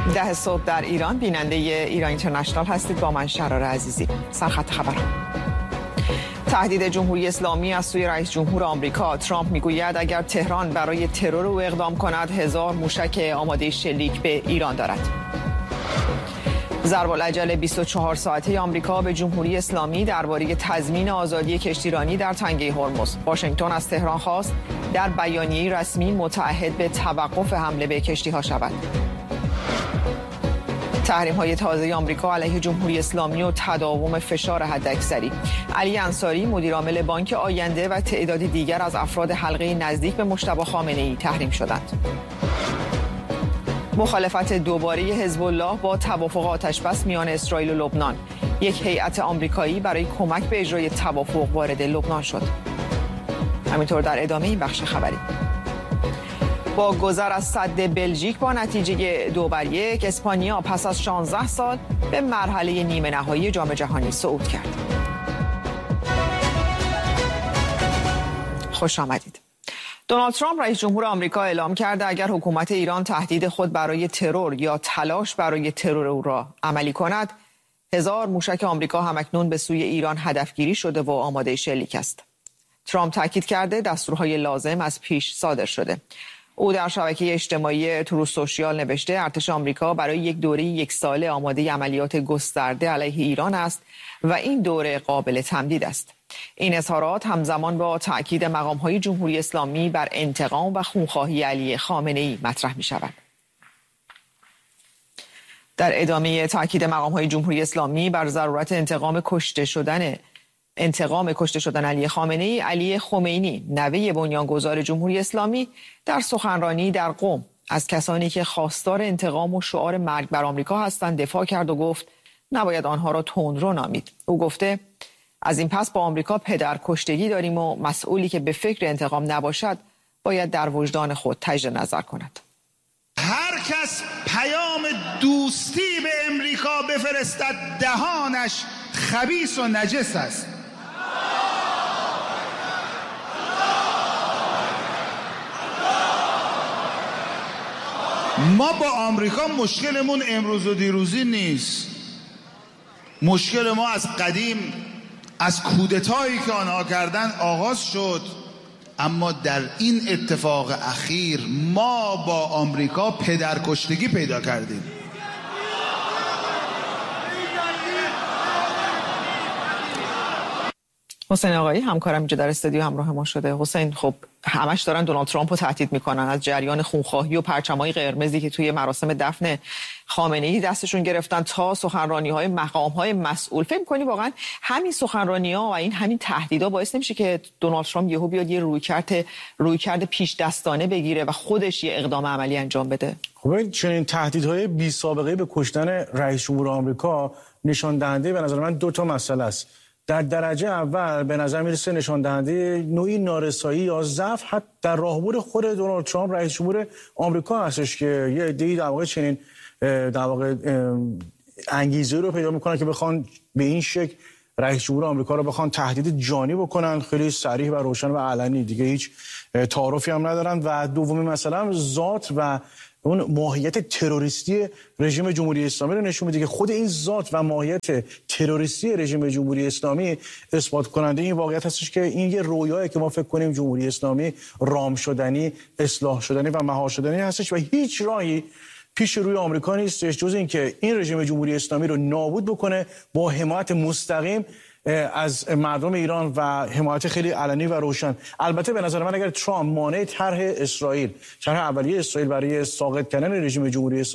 10 صبح در ایران بیننده ایران اینترنشنال هستید با من شرار عزیزی. سرخط خبرها. تهدید جمهوری اسلامی از سوی رئیس جمهور آمریکا. ترامپ میگوید اگر تهران برای ترور او اقدام کند 1000 موشک آماده شلیک به ایران دارد. ضرب العجل 24 ساعته آمریکا به جمهوری اسلامی درباره تضمین آزادی کشتیرانی در تنگه هرمز. واشنگتن از تهران خواست در بیانیه رسمی متعهد به توقف حمله به کشتی‌ها شود. تحریم‌های تازه آمریکا علیه جمهوری اسلامی و تداوم فشار حداکثری. علی انصاری مدیرعامل بانک آینده و تعداد دیگر از افراد حلقه نزدیک به مجتبی خامنه‌ای تحریم شدند. مخالفت دوباره حزب الله با توافق آتشبس میان اسرائیل و لبنان. یک هیئت آمریکایی برای کمک به اجرای توافق وارد لبنان شد. همینطور در ادامه این بخش خبری. با گذر از سد بلژیک با نتیجه 2-1 اسپانیا پس از 16 سال به مرحله نیمه نهایی جام جهانی صعود کرد. خوش آمدید. دونالد ترامپ رئیس جمهور آمریکا اعلام کرده اگر حکومت ایران تهدید خود برای ترور یا تلاش برای ترور او را عملی کند 1000 موشک آمریکا همکنون به سوی ایران هدفگیری شده و آماده شلیک است. ترامپ تاکید کرده دستورهای لازم از پیش صادر شده. او در شبکه اجتماعی تروث سوشیال نوشته ارتش آمریکا برای یک دوره 1 ساله آماده عملیات گسترده علیه ایران است و این دوره قابل تمدید است. این اظهارات همزمان با تأکید مقام‌های جمهوری اسلامی بر انتقام و خونخواهی علی خامنه‌ای مطرح می‌شود. در ادامه تأکید مقام‌های جمهوری اسلامی بر ضرورت انتقام کشته شدن علی خامنه‌ای، علی خمینی نوه بنیانگذار جمهوری اسلامی در سخنرانی در قم از کسانی که خواستار انتقام و شعار مرگ بر آمریکا هستند دفاع کرد و گفت نباید آنها را تندرو نامید. او گفته از این پس با آمریکا پدرکشتگی داریم و مسئولی که به فکر انتقام نباشد باید در وجدان خود تجدید نظر کند. هر کس پیام دوستی به امریکا بفرستد دهانش خبیث و نجس است. ما با آمریکا مشکلمون امروز و دیروزی نیست. مشکل ما از قدیم از کودتایی که آنها کردن آغاز شد، اما در این اتفاق اخیر ما با آمریکا پدرکشتگی پیدا کردیم. حسین آقایی همکارم اینجا در استودیو همراه ما شده. حسین، خب همش دارن دونالد ترامپ رو تهدید میکنن از جریان خونخواهی و پرچمای قرمزی که توی مراسم دفن خامنه‌ای دستشون گرفتن تا سخنرانی‌های مقام‌های مسئول. فکر می‌کنی واقعا همین سخنرانی‌ها و همین تهدیدها باعث نمیشه که دونالد ترامپ یهو بیاد یه رویکرد پیش دستانه بگیره و خودش یه اقدام عملی انجام بده؟ خب این چنین تهدیدهای بی سابقه به کشتن رئیس جمهور آمریکا نشان دهنده به نظر من 2 مسئله است. در درجه اول به نظر میرسه نشان دهنده نوعی نارسایی یا ضعف حتی در راهبر خود دونالد ترامپ رئیس جمهور آمریکا هستش که یه عده‌ای در واقع چنین در واقع انگیزه رو پیدا میکنن که بخوان به این شکل رئیس جمهور آمریکا رو بخوان تهدید جانی بکنن، خیلی صریح و روشن و علنی، دیگه هیچ تعارفی هم ندارن. و دومی مثلا هم ذات و اون ماهیت تروریستی رژیم جمهوری اسلامی رو نشون میده که خود این ذات و ماهیت تروریستی رژیم جمهوری اسلامی اثبات کننده این واقعیت هستش که این یه رویایی که ما فکر کنیم جمهوری اسلامی رام شدنی، اصلاح شدنی و مهار شدنی هستش و هیچ راهی پیش روی آمریکا نیستش جز این که این رژیم جمهوری اسلامی رو نابود بکنه با حمایت مستقیم از مردم ایران و حمایت خیلی علنی و روشن. البته به نظر من اگر ترامپ مانع طرح اولیه اسرائیل برای ساقط کردن رژیم جمهوری اسلامی